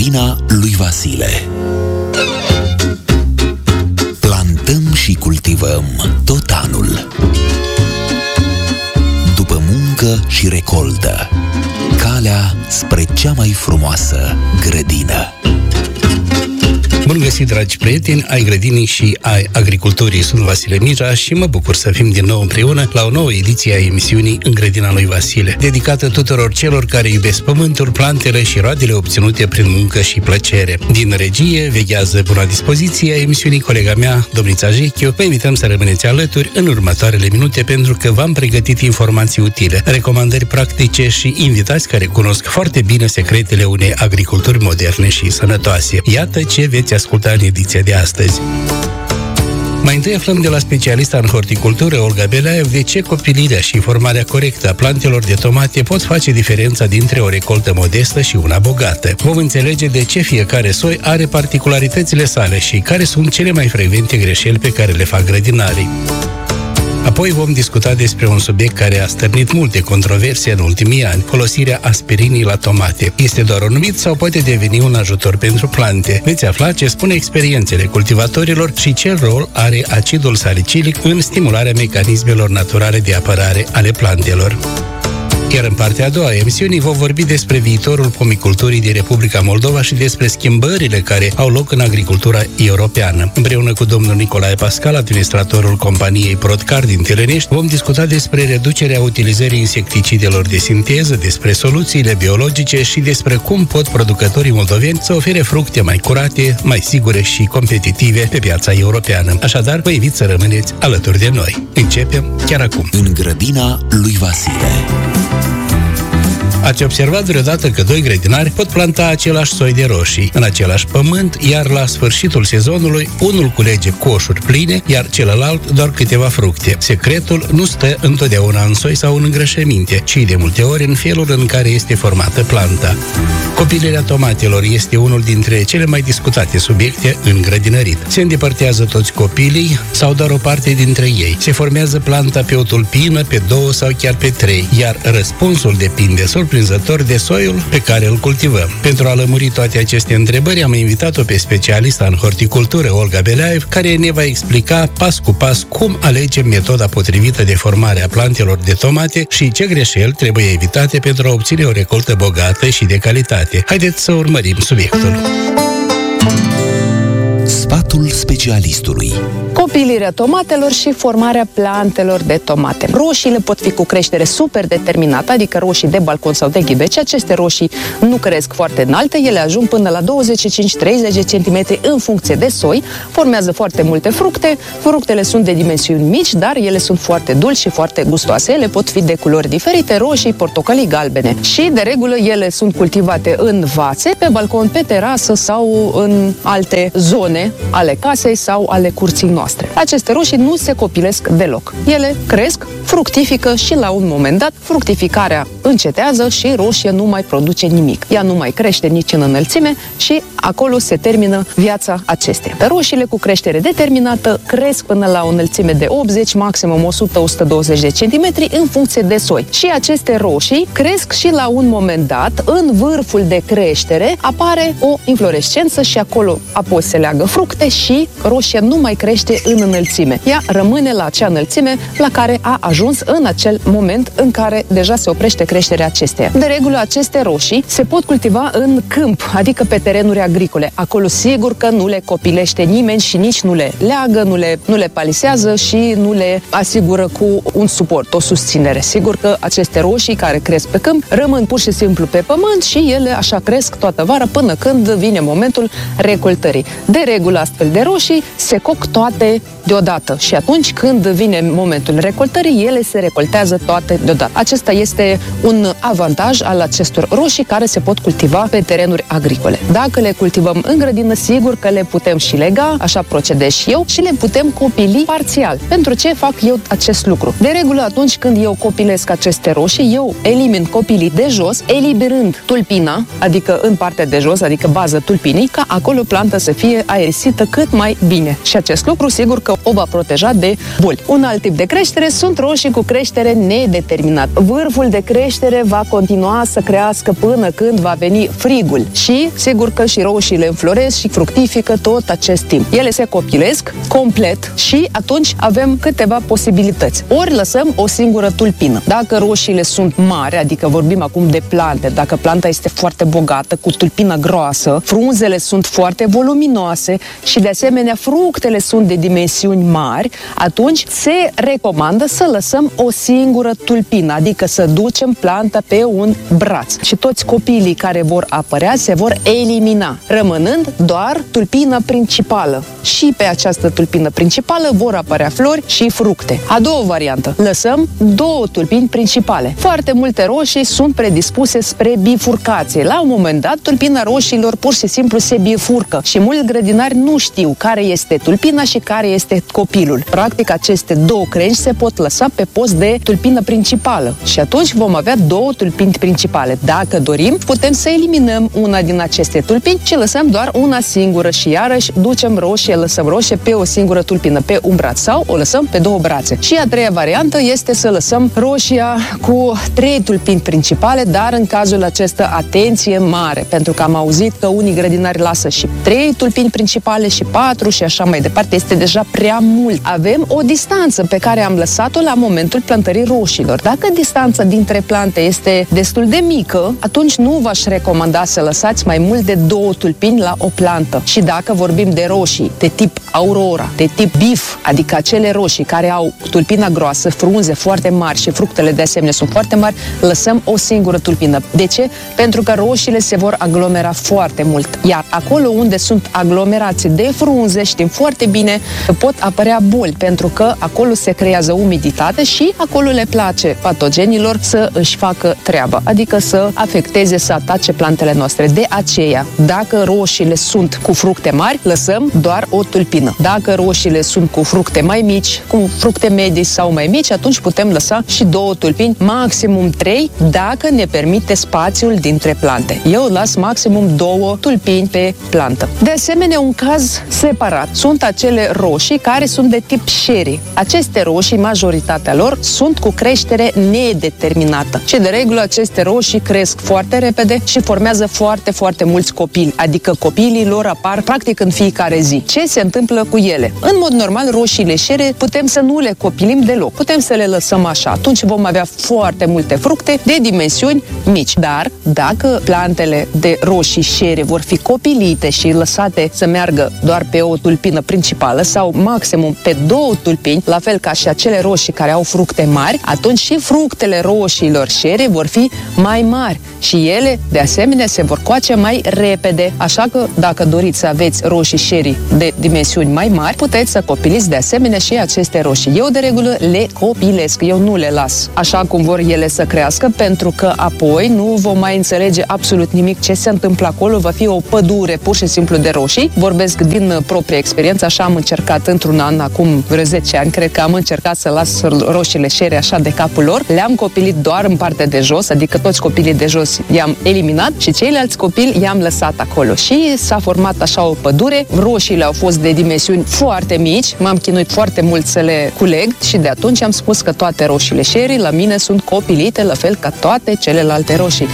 grădina lui Vasile. Plantăm și cultivăm tot anul. După muncă și recoltă, calea spre cea mai frumoasă grădină. Bun găsit, dragi prieteni ai grădinii și ai agriculturii. Sunt Vasile Mira și mă bucur să fim din nou împreună la o nouă ediție a emisiunii În grădina lui Vasile, dedicată tuturor celor care iubesc pământul, plantele și roadele obținute prin muncă și plăcere. Din regie veghează buna dispoziție a emisiunii colega mea, Domnița Jechiu. Vă invităm să rămâneți alături în următoarele minute pentru că v-am pregătit informații utile, recomandări practice și invitați care cunosc foarte bine secretele unei agriculturi moderne și sănătoase. Iată ce veți asculta în ediția de astăzi. Mai întâi aflăm de la specialista în horticultură, Olga Belaev, de ce copilirea și formarea corectă a plantelor de tomate pot face diferența dintre o recoltă modestă și una bogată. Vom înțelege de ce fiecare soi are particularitățile sale și care sunt cele mai frecvente greșeli pe care le fac grădinarii. Apoi vom discuta despre un subiect care a stârnit multe controverse în ultimii ani, folosirea aspirinii la tomate. Este doar un mit sau poate deveni un ajutor pentru plante? Veți afla ce spune experiențele cultivatorilor și ce rol are acidul salicilic în stimularea mecanismelor naturale de apărare ale plantelor. Iar în partea a doua a emisiunii vom vorbi despre viitorul pomiculturii din Republica Moldova și despre schimbările care au loc în agricultura europeană. Împreună cu domnul Nicolae Pascal, administratorul companiei Prodcar din Târănești, vom discuta despre reducerea utilizării insecticidelor de sinteză, despre soluțiile biologice și despre cum pot producătorii moldoveni să ofere fructe mai curate, mai sigure și competitive pe piața europeană. Așadar, vă invit să rămâneți alături de noi. Începem chiar acum. În grădina lui Vasile. Ați observat vreodată că doi grădinari pot planta același soi de roșii în același pământ, iar la sfârșitul sezonului unul culege coșuri pline, iar celălalt doar câteva fructe. Secretul nu stă întotdeauna în soi sau în îngrășăminte, ci de multe ori în felul în care este formată planta. Copilirea tomatelor este unul dintre cele mai discutate subiecte în grădinărit. Se îndepărtează toți copilii sau doar o parte dintre ei? Se formează planta pe o tulpină, pe două sau chiar pe trei? Iar răspunsul depinde surprinzător de soiul pe care îl cultivăm. Pentru a lămuri toate aceste întrebări, am invitat-o pe specialista în horticultură, Olga Belaev, care ne va explica pas cu pas cum alegem metoda potrivită de formare a plantelor de tomate și ce greșeli trebuie evitate pentru a obține o recoltă bogată și de calitate. Haideți să urmărim subiectul. Sfatul specialistului. Copilirea tomatelor și formarea plantelor de tomate. Roșiile pot fi cu creștere super determinată, adică roșii de balcon sau de ghiveci. Aceste roșii nu cresc foarte înalte, ele ajung până la 25-30 cm în funcție de soi, formează foarte multe fructe. Fructele sunt de dimensiuni mici, dar ele sunt foarte dulci și foarte gustoase. Ele pot fi de culori diferite, roșii, portocalii, galbene. Și, de regulă, ele sunt cultivate în vațe, pe balcon, pe terasă sau în alte zone ale casei sau ale curții noastre. Aceste roșii nu se copilesc deloc. Ele cresc, fructifică și la un moment dat fructificarea încetează și roșia nu mai produce nimic. Ea nu mai crește nici în înălțime și acolo se termină viața acesteia. Roșiile cu creștere determinată cresc până la o înălțime de 80, maximum 100-120 de centimetri în funcție de soi. Și aceste roșii cresc și la un moment dat, în vârful de creștere, apare o inflorescență și acolo apoi se leagă fructe și roșia nu mai crește în înălțime. Ea rămâne la acea înălțime la care a ajuns în acel moment în care deja se oprește creșterea acesteia. De regulă, aceste roșii se pot cultiva în câmp, adică pe terenuri agricole. Acolo sigur că nu le copilește nimeni și nici nu le leagă, nu le palisează și nu le asigură cu un suport, o susținere. Sigur că aceste roșii care cresc pe câmp rămân pur și simplu pe pământ și ele așa cresc toată vara până când vine momentul recoltării. De regulă, astfel de roșii se coc toate deodată și atunci când vine momentul recoltării, ele se recoltează toate deodată. Acesta este un avantaj al acestor roșii care se pot cultiva pe terenuri agricole. Dacă le cultivăm în grădină, sigur că le putem și lega, așa procedez și eu, și le putem copili parțial. Pentru ce fac eu acest lucru? De regulă, atunci când eu copilesc aceste roșii, eu elimin copilii de jos, eliberând tulpina, adică în partea de jos, adică baza tulpinii, ca acolo planta să fie aerisită cât mai bine. Și acest lucru, sigur sigur că o va proteja de boli. Un alt tip de creștere sunt roșii cu creștere nedeterminată. Vârful de creștere va continua să crească până când va veni frigul și sigur că și roșiile înfloresc și fructifică tot acest timp. Ele se copilesc complet și atunci avem câteva posibilități. Ori lăsăm o singură tulpină. Dacă roșiile sunt mari, adică vorbim acum de plante, dacă planta este foarte bogată, cu tulpină groasă, frunzele sunt foarte voluminoase și de asemenea fructele sunt de dimensiuni mari, atunci se recomandă să lăsăm o singură tulpină, adică să ducem planta pe un braț. Și toți copiii care vor apărea se vor elimina, rămânând doar tulpina principală. Și pe această tulpină principală vor apărea flori și fructe. A doua variantă, lăsăm două tulpini principale. Foarte multe roșii sunt predispuse spre bifurcație. La un moment dat, tulpina roșiilor pur și simplu se bifurcă și mulți grădinari nu știu care este tulpina și care este copilul. Practic, aceste două crengi se pot lăsa pe post de tulpină principală și atunci vom avea două tulpini principale. Dacă dorim, putem să eliminăm una din aceste tulpini și lăsăm doar una singură și iarăși ducem roșie, lăsăm roșie pe o singură tulpină, pe un braț sau o lăsăm pe două brațe. Și a treia variantă este să lăsăm roșia cu 3 tulpini principale, dar în cazul acesta atenție mare, pentru că am auzit că unii grădinari lasă și 3 tulpini principale și 4 și așa mai departe. Este deja prea mult. Avem o distanță pe care am lăsat-o la momentul plantării roșilor. Dacă distanța dintre plante este destul de mică, atunci nu v-aș recomanda să lăsați mai mult de 2 tulpini la o plantă. Și dacă vorbim de roșii de tip Aurora, de tip Bif, adică acele roșii care au tulpina groasă, frunze foarte mari și fructele de asemenea sunt foarte mari, lăsăm o singură tulpină. De ce? Pentru că roșiile se vor aglomera foarte mult. Iar acolo unde sunt aglomerații de frunze, știm foarte bine că pot apărea boli, pentru că acolo se creează umiditate și acolo le place patogenilor să își facă treaba, adică să afecteze, să atace plantele noastre. De aceea, dacă roșiile sunt cu fructe mari, lăsăm doar o tulpină. Dacă roșiile sunt cu fructe mai mici, cu fructe medii sau mai mici, atunci putem lăsa și 2 tulpini, maximum 3, dacă ne permite spațiul dintre plante. Eu las maximum 2 tulpini pe plantă. De asemenea, un caz separat sunt acele roșii care sunt de tip sherry. Aceste roșii, majoritatea lor, sunt cu creștere nedeterminată. Și de regulă aceste roșii cresc foarte repede și formează foarte, foarte mulți copili, adică copiii lor apar practic în fiecare zi. Ce se întâmplă cu ele? În mod normal, roșiile sherry putem să nu le copilim deloc. Putem să le lăsăm așa. Atunci vom avea foarte multe fructe de dimensiuni mici. Dar dacă plantele de roșii sherry vor fi copilite și lăsate să meargă doar pe o tulpină principală sau maximum pe 2 tulpini, la fel ca și acele roșii care au fructe mari, atunci și fructele roșiilor sherry vor fi mai mari și ele, de asemenea, se vor coace mai repede. Așa că, dacă doriți să aveți roșii sherry de dimensiuni mai mari, puteți să copiliți de asemenea și aceste roșii. Eu, de regulă, le copilesc. Eu nu le las așa cum vor ele să crească, pentru că apoi nu vom mai înțelege absolut nimic ce se întâmplă acolo. Va fi o pădure pur și simplu de roșii. Vorbesc din proprie experiență. Așa am încercat într-un an, acum vreo 10 ani, cred că am încercat să las roșiile sherry așa de capul lor. Le-am copilit doar în partea de jos, adică toți copiii de jos i-am eliminat și ceilalți copii i-am lăsat acolo. Și s-a format așa o pădure. Roșiile au fost de dimensiuni foarte mici. M-am chinuit foarte mult să le culeg și de atunci am spus că toate roșiile sherry la mine sunt copilite, la fel ca toate celelalte roșii.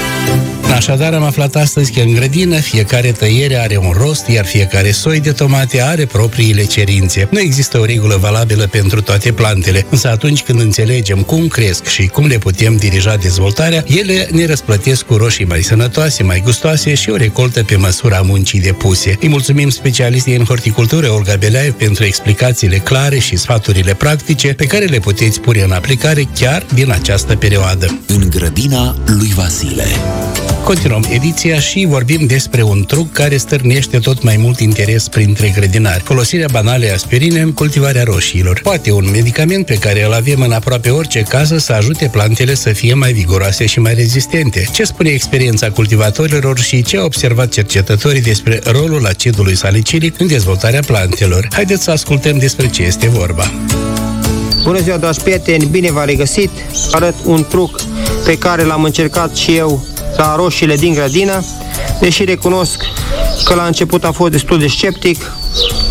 Așadar, am aflat astăzi că în grădină fiecare tăiere are un rost, iar fiecare soi de tomate are propriile cerințe. Nu există o regulă valabilă pentru toate plantele, însă atunci când înțelegem cum cresc și cum le putem dirija dezvoltarea, ele ne răsplătesc cu roșii mai sănătoase, mai gustoase și o recoltă pe măsura muncii depuse. Îi mulțumim specialistei în horticultură Olga Beleaev pentru explicațiile clare și sfaturile practice pe care le puteți pune în aplicare chiar din această perioadă. În grădina lui Vasile. Continuăm ediția și vorbim despre un truc care stârnește tot mai mult interes printre grădinari. Folosirea banală a aspirine în cultivarea roșiilor. Poate un medicament pe care îl avem în aproape orice casă să ajute plantele să fie mai vigoroase și mai rezistente. Ce spune experiența cultivatorilor și ce au observat cercetătorii despre rolul acidului salicilic în dezvoltarea plantelor? Haideți să ascultăm despre ce este vorba. Bună ziua, dragi prieteni, bine v-am regăsit! Arăt un truc pe care l-am încercat și eu la roșiile din grădină, deși recunosc că la început am fost destul de sceptic.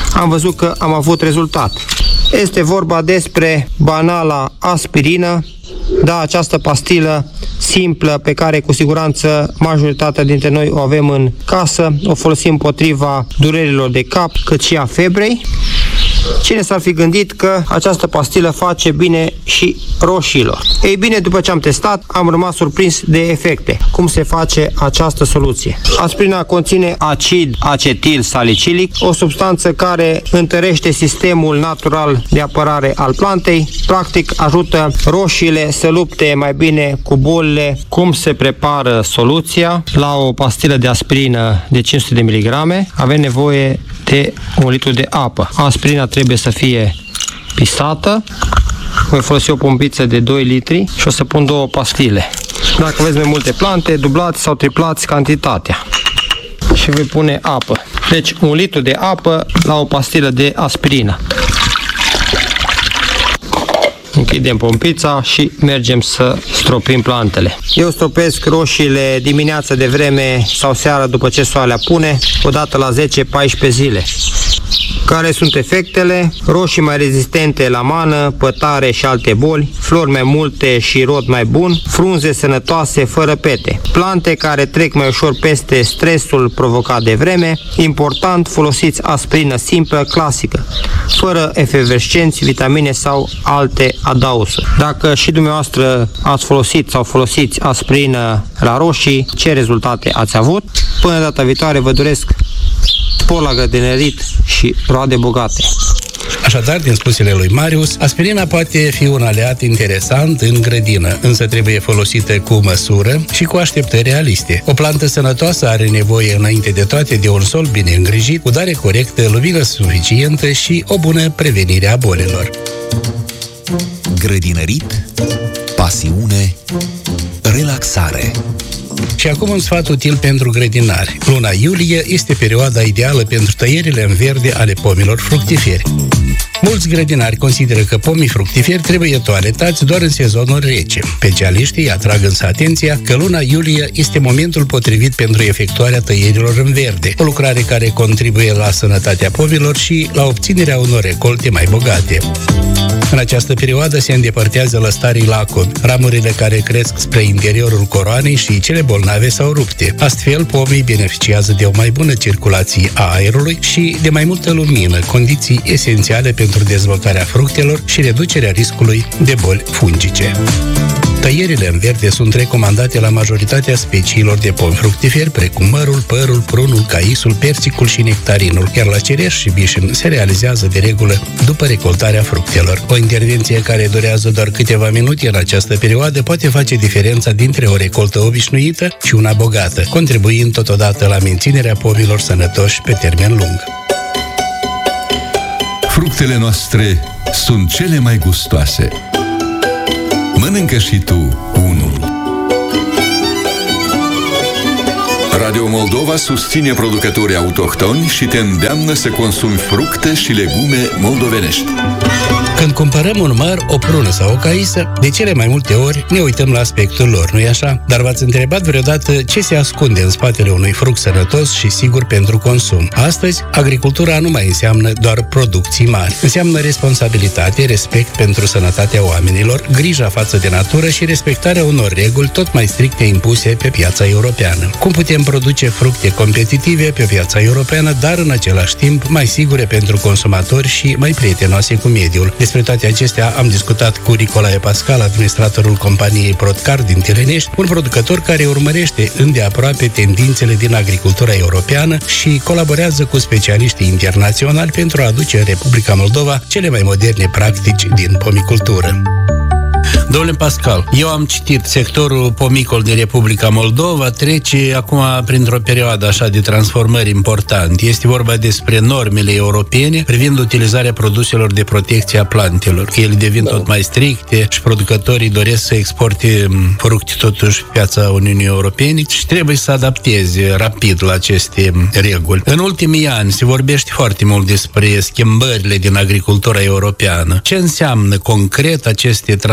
am văzut că am avut rezultat. Este vorba despre banala aspirină, da, această pastilă simplă pe care cu siguranță majoritatea dintre noi o avem în casă, o folosim împotriva durerilor de cap, cât și a febrei. Cine s-ar fi gândit că această pastilă face bine și roșiilor? Ei bine, după ce am testat, am rămas surprins de efecte. Cum se face această soluție? Aspirina conține acid acetil salicilic, o substanță care întărește sistemul natural de apărare al plantei, practic ajută roșiile să lupte mai bine cu bolile. Cum se prepară soluția? La o pastilă de aspirină de 500 de miligrame avem nevoie de 1 litru de apă. Aspirina trebuie să fie pisată. Voi folosi o pompiță de 2 litri și o să pun 2 pastile. Dacă aveți mai multe plante, dublați sau triplați cantitatea. Și voi pune apă. Deci 1 litru de apă la o pastilă de aspirină. Închidem pompița și mergem să stropim plantele. Eu stropesc roșiile dimineața de vreme sau seara după ce soarele apune, odată la 10-14 zile. Care sunt efectele? Roșii mai rezistente la mană, pătare și alte boli, flori mai multe și rod mai bun, frunze sănătoase fără pete, plante care trec mai ușor peste stresul provocat de vreme. Important, folosiți aspirină simplă, clasică, fără efervescenți, vitamine sau alte adausuri. Dacă și dumneavoastră ați folosit sau folosiți aspirină la roșii, ce rezultate ați avut? Până data viitoare vă doresc spor la grădinărit și roade bogate. Așadar, din spusele lui Marius, aspirina poate fi un aliat interesant în grădină, însă trebuie folosită cu măsură și cu așteptări realiste. O plantă sănătoasă are nevoie înainte de toate de un sol bine îngrijit, udare corectă, lumină suficientă și o bună prevenire a bolilor. Grădinărit, pasiune, relaxare. Și acum un sfat util pentru grădinari. Luna iulie este perioada ideală pentru tăierile în verde ale pomilor fructiferi. Mulți grădinari consideră că pomii fructiferi trebuie toaletați doar în sezonul rece. Specialiștii atrag însă atenția că luna iulie este momentul potrivit pentru efectuarea tăierilor în verde, o lucrare care contribuie la sănătatea pomilor și la obținerea unor recolte mai bogate. În această perioadă se îndepărtează lăstarii lacomi, ramurile care cresc spre interiorul coroanei și cele bolnave sau rupte. Astfel, pomii beneficiază de o mai bună circulație a aerului și de mai multă lumină, condiții esențiale pentru dezvoltarea fructelor și reducerea riscului de boli fungice. Tăierile în verde sunt recomandate la majoritatea speciilor de pomi fructiferi, precum mărul, părul, prunul, caisul, persicul și nectarinul, iar la cereș și bișin se realizează de regulă după recoltarea fructelor. O intervenție care durează doar câteva minute în această perioadă poate face diferența dintre o recoltă obișnuită și una bogată, contribuind totodată la menținerea pomilor sănătoși pe termen lung. Fructele noastre sunt cele mai gustoase. Mănâncă și tu unul. Radio Moldova susține producătorii autohtoni și te îndeamnă să consumi fructe și legume moldovenești. Când cumpărăm un măr, o prună sau o caisă, de cele mai multe ori ne uităm la aspectul lor, nu-i așa? Dar v-ați întrebat vreodată ce se ascunde în spatele unui fruct sănătos și sigur pentru consum? Astăzi, agricultura nu mai înseamnă doar producții mari. Înseamnă responsabilitate, respect pentru sănătatea oamenilor, grija față de natură și respectarea unor reguli tot mai stricte impuse pe piața europeană. Cum putem produce fructe competitive pe piața europeană, dar în același timp mai sigure pentru consumatori și mai prietenoase cu mediul? Despre toate acestea am discutat cu Nicolae Pascal, administratorul companiei Protcar din Tirenești, un producător care urmărește îndeaproape tendințele din agricultura europeană și colaborează cu specialiștii internaționali pentru a aduce în Republica Moldova cele mai moderne practici din pomicultură. Domnule Pascal, eu am citit, sectorul pomicol din Republica Moldova trece acum printr-o perioadă așa de transformări importante. Este vorba despre normele europene privind utilizarea produselor de protecție a plantelor, că ele devin tot mai stricte și producătorii doresc să exporte fructe totuși pe piața Uniunii Europene și trebuie să adapteze rapid la aceste reguli. În ultimii ani se vorbește foarte mult despre schimbările din agricultura europeană. Ce înseamnă concret aceste transformări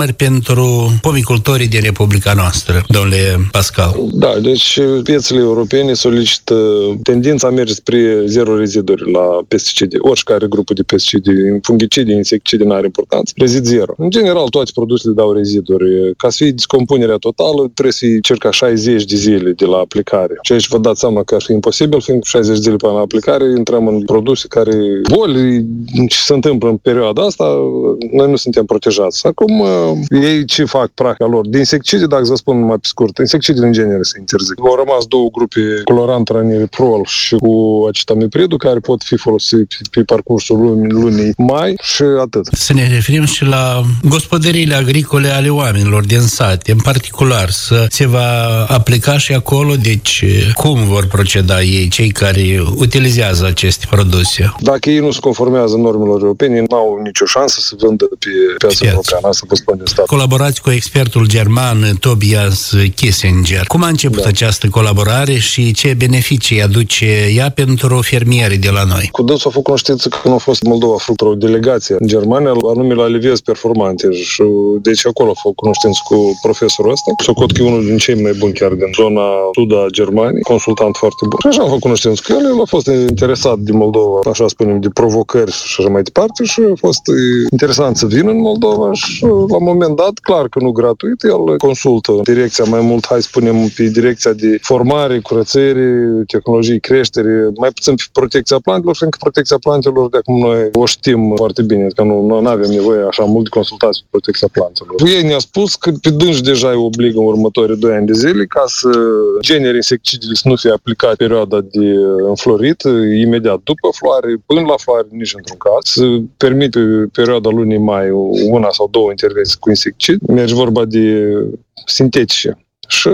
mari pentru pomicultorii din Republica noastră, domnule Pascal. Da, deci piețele europene solicită tendința merge spre zero reziduri la pesticide. Oricare grupă de pesticide, fungicide, insecticide, n-are importanță. Rezid zero. În general, toate produsele dau reziduri. Ca să fie descompunerea totală, trebuie să fie circa 60 de zile de la aplicare. Ceea ce vă dați seama că ar fi imposibil, fiindcă 60 de zile până la aplicare intrăm în produse care boli ce se întâmplă în perioada asta, noi nu suntem protejați. Acum, ei ce fac practica lor? De insecticide, dacă vă spun mai pe scurt, insecticidele în genere se interzic. Au rămas două grupe, colorant ranieriprol și cu acetamipridul, care pot fi folosite pe parcursul lunii mai și atât. Să ne referim și la gospodăriile agricole ale oamenilor din sate, în particular, să se va aplica și acolo, deci cum vor proceda ei, cei care utilizează aceste produse? Dacă ei nu se conformează normelor europene, nu au nicio șansă să vândă pe piața europeană. Asta vă spun din stat. Colaborați cu expertul german Tobias Kissinger. Cum a început această colaborare și ce beneficii aduce ea pentru fermierii de la noi? Cu dânsul a făcut cunoștință că nu a fost Moldova, a făcut o delegație în Germania, anume la Liviez Performante, și deci acolo a făcut cunoștință cu profesorul ăsta. Socot că e unul din cei mai buni chiar din zona sud-a Germaniei, consultant foarte bun. Și așa am făcut cunoștință cu el a fost interesat de Moldova, așa spunem, de provocări și așa mai departe, și a fost interesant să vină în Moldova și la un moment dat, clar că nu gratuit, el consultă direcția mai mult, hai spunem, pe direcția de formare, curățire, tehnologii, creștere, mai puțin pe protecția plantelor, fiindcă protecția plantelor de acum noi o știm foarte bine, că nu avem nevoie așa mult de consultații pe protecția plantelor. Ei ne-a spus că pe dânși deja îi obligă în următorii 2 ani de zile ca să genere insecticidele să nu fie aplicat perioada de înflorit, imediat după floare, până la floare, nici într-un caz, să permite perioada lunii mai 1 sau 2 intervenții cu insecticid. Merge vorba de sintetice. Și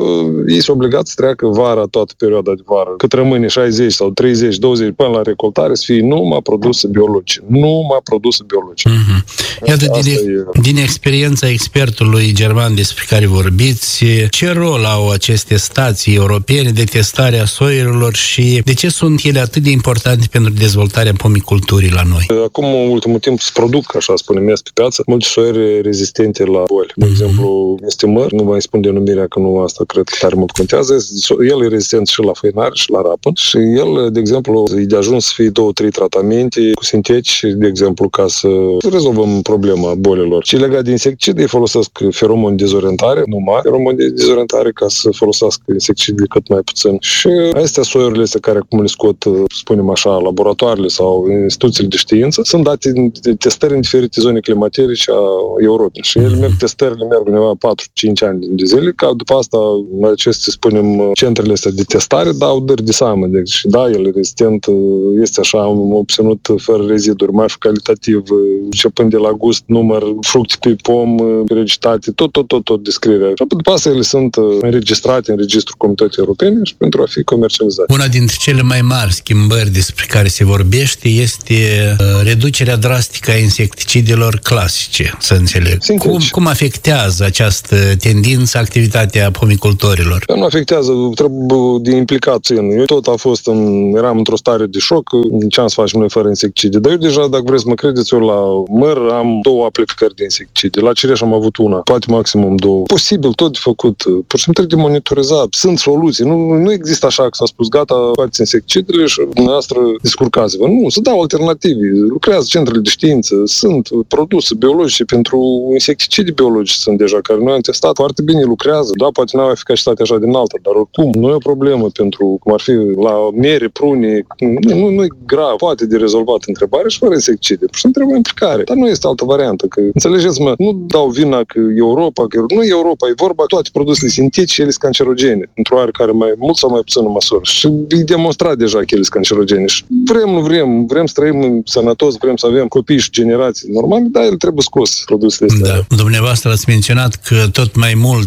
ei sunt obligați să treacă vara, toată perioada de vară, cât rămâne 60 sau 30, 20 până la recoltare, să fie numai produse biologice. Numai produse biologice. Mm-hmm. Iată, din experiența expertului german despre care vorbiți, ce rol au aceste stații europene de testare a soiurilor și de ce sunt ele atât de importante pentru dezvoltarea pomiculturii la noi? Acum, în ultimul timp, se produc, așa spunem, pe piață, multe soiuri rezistente la boli. De exemplu, este măr, nu mai spun denumirea că nu asta cred că tare mult contează. El e rezistent și la făinare și la rapăn și el, de exemplu, e de ajuns să fie 2-3 tratamente cu sintetici, de exemplu, ca să rezolvăm problema bolilor. Și legat de insecticide, ei folosesc feromoni dezorientare, numai feromoni de dezorientare, ca să folosească insecticide cât mai puțin. Și astea soiurile astea care acum le scot, spunem așa, laboratoarele sau instituțiile de știință, sunt date de testări în diferite zone climaterice a Europei. Și ele testările merg undeva 4-5 ani de zile, ca după asta, aceste, spunem, centrele astea de testare dau dări de seamă. Deci, da, el e rezistent, este așa, am obținut fără reziduri, mai calitativ, începând de la gust, număr, fructe pe pom, regitate, tot descrierea. Și după asta ele sunt înregistrate în Registrul Comunității Europene și pentru a fi comercializate. Una dintre cele mai mari schimbări despre care se vorbește este reducerea drastică a insecticidelor clasice, să înțeleg. Cum afectează această tendință activitatea pomicultorilor? Nu afectează, trebuie de implicație. Eu tot eram într-o stare de șoc, ce am să facem noi fără insecticide. Dar eu deja, dacă vreți să mă credeți, eu la măr am 2 aplicări de insecticide. La cireș am avut una, poate maximum 2. Posibil tot de făcut. Pur și simplu trebuie de monitorizat. Sunt soluții. Nu există așa că s-a spus gata, faceți insecticidele și dumneavoastră descurcați-vă. Nu, să dau alternative. Lucrează centrele de știință. Sunt produse biologice pentru insecticide biologice sunt deja, care noi am testat foarte bine, lucrează. Da, poate n-au eficacitate așa din alta, dar oricum nu e o problemă pentru, cum ar fi la mere, prune, nu e grav, poate de rezolvat întrebare și fără insecticide. Pur și simplu trebuie implicare. Dar nu este altă variantă. Că, înțelegeți-mă, nu dau vina că Europa, că nu e Europa, e vorba toate produsele sintetice, ele sunt cancerogene, într-o oarecare mai mult sau mai puțină măsură. Și e demonstrat deja că ele sunt cancerogene. Și vrem să trăim sănătos, vrem să avem copii și generații normale, dar ele trebuie scos produsele astea. Da. Dumneavoastră ați menționat că tot mai mult e soluție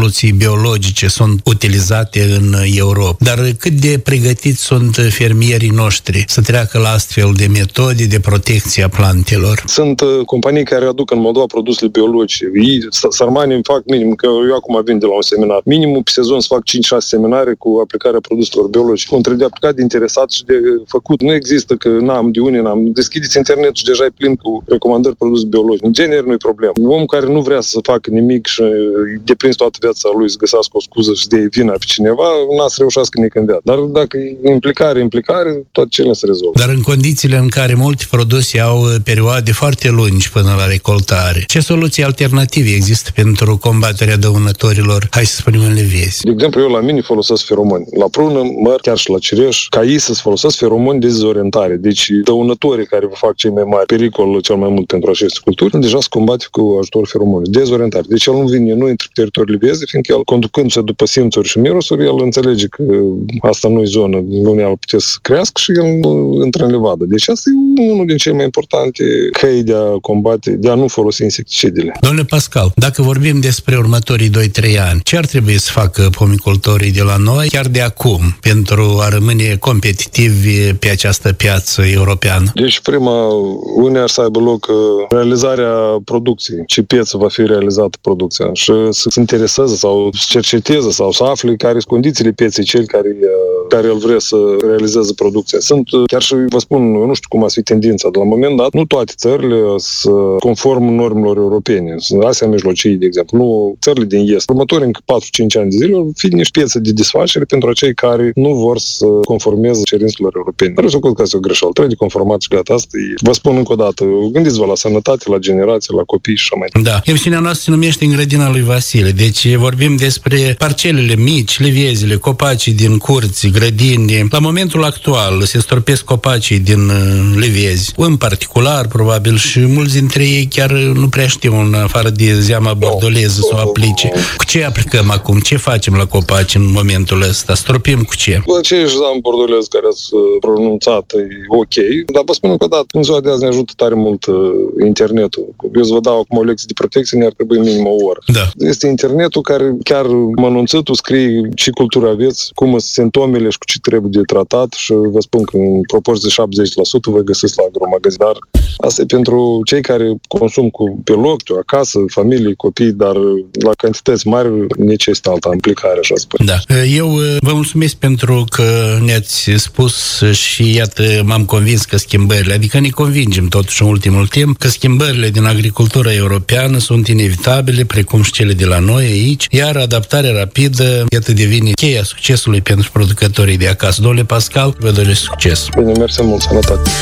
soluții biologice sunt utilizate în Europa. Dar cât de pregătiți sunt fermierii noștri să treacă la astfel de metode de protecție a plantelor? Sunt companii care aduc în Moldova produsele biologice. Ei, sărmanii, îmi fac minim, că eu acum vin de la un seminar. Minimum pe sezon să fac 5-6 seminare cu aplicarea produselor biologice. Între de aplicat, de interesat și de făcut. Nu există că n-am de unde n-am. Deschideți internetul și deja e plin cu recomandări produse biologice. În genere nu e problemă. Un om care nu vrea să facă nimic și e prins toată viața lui să găsească o scuză și de vina pe cineva, n-a să reușească nicăndată. Dar dacă e implicare, toate cele se rezolvă. Dar în condițiile în care multe produse au perioade foarte lungi până la recoltare, ce soluții alternative există pentru combaterea dăunătorilor, hai să spunem, în levezi? De exemplu, eu la mine folosesc feromoni. La prună, măr, chiar și la cireș, ca ei să-ți folosesc feromoni de dezorientare. Deci dăunătorii care vă fac cei mai mari pericol cel mai mult pentru aceste culturi, deja se combate cu ajutor feromoni. Dezorientare. Deci el nu vine, nu intră pe teritoriul levezi, fiindcă el, conducându-se după simțuri și mirosuri, el înțelege că asta nu e zonă unde el putea să crească și el nu intră în levadă. Deci asta e unul din cele mai importante căi de a combate, de a nu folosi insecticidele. Domnule Pascal, dacă vorbim despre următorii 2-3 ani, ce ar trebui să facă pomicultorii de la noi chiar de acum pentru a rămâne competitivi pe această piață europeană? Deci prima, unde ar să aibă loc realizarea producției, ce piață va fi realizată producția și să se intereseze sau să cerceteze sau să afle care sunt condițiile pieței cel care el vrea să realizeze producția. Sunt, chiar și vă spun, eu nu știu cum a fi tendința, de la moment dat, nu toate țările sunt conform normelor europene. Asia Mijlocii, de exemplu, nu țările din Est. Următorii încă 4-5 ani de zile vor fi niște piețe de desfacere pentru acei care nu vor să conformeze cerințelor europene. Dar eu sunt că este o greșeală. Trebuie de conformat și gata. Asta e. Vă spun încă o dată, gândiți-vă la sănătate, la generație, la copii și așa mai departe. Da. Emisiunea noastră se numește În grădina lui Vasile. Deci vorbim despre parcelele mici, leviezile, copacii din curți, grădini. La momentul actual se storpesc copacii din leviezi. În particular, probabil, și mulți dintre ei chiar nu prea știu, în afară de zeama bordoleză, să o aplice. Cu ce aplicăm acum? Ce facem la copaci în momentul ăsta? Stropim cu ce? Aceeași zeamă bordoleză care ați pronunțat e ok, dar vă spun încă o dată, în ziua de azi ne ajută tare mult internetul. Eu să vă dau acum o lecție de protecție, ne-ar trebui minim o oră. Da. Este internetul care chiar mănunțitul scrie ce cultură aveți, cum sunt simptomele și cu ce trebuie de tratat și vă spun că în proporție de 70% vă găsiți la agromagazin. Dar asta e pentru cei care consum pe loc, acasă, familie, copii, dar la cantități mari necesită alta implicare, așa spune. Da. Eu vă mulțumesc pentru că ne-ați spus și iată, m-am convins că schimbările, adică ne convingem totuși în ultimul timp că schimbările din agricultura europeană sunt inevitabile, precum și cele de la noi aici, iar adaptarea rapidă, iată, devine cheia succesului pentru producătorii de acasă. Domnule Pascal, vă doresc succes! Bine, mersi mult, sănătate!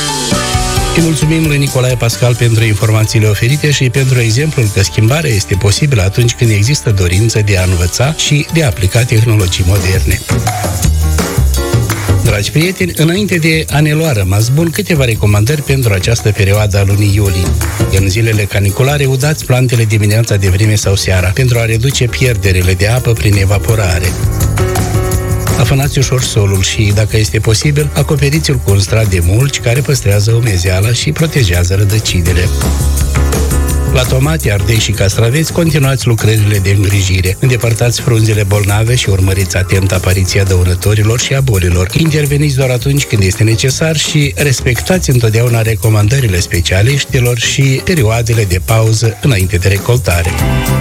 Îi mulțumim lui Nicolae Pascal pentru informațiile oferite și pentru exemplul că schimbarea este posibilă atunci când există dorință de a învăța și de a aplica tehnologii moderne. Dragi prieteni, înainte de a ne lua rămas bun, câteva recomandări pentru această perioadă a lunii iulie. În zilele caniculare, udați plantele dimineața de vreme sau seara pentru a reduce pierderile de apă prin evaporare. Afanați ușor solul și, dacă este posibil, acoperiți-l cu un strat de mulci care păstrează umezeala și protejează rădăcinile. La tomate, ardei și castraveți, continuați lucrările de îngrijire. Îndepărtați frunzele bolnave și urmăriți atent apariția dăunătorilor și a bolilor. Interveniți doar atunci când este necesar și respectați întotdeauna recomandările specialiștilor și perioadele de pauză înainte de recoltare.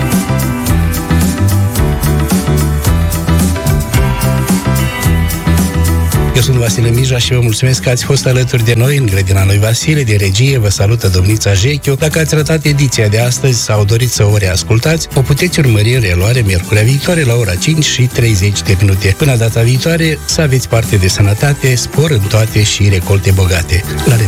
Eu sunt Vasile Mija și vă mulțumesc că ați fost alături de noi în grădina lui Vasile. De regie vă salută domnița Jechiu. Dacă ați ratat ediția de astăzi sau doriți să o reascultați, o puteți urmări în reluare miercurea viitoare la ora 5:30. Până data viitoare, să aveți parte de sănătate, spor în toate și recolte bogate. La revedere!